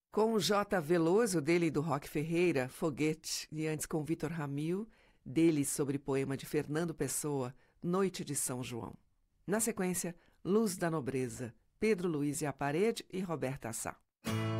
Com o J. Veloso, dele e do Roque Ferreira, Foguete, e antes com Vitor Ramil, dele sobre poema de Fernando Pessoa, Noite de São João. Na sequência, Luz da Nobreza, Pedro Luiz e a Parede e Roberta Sá.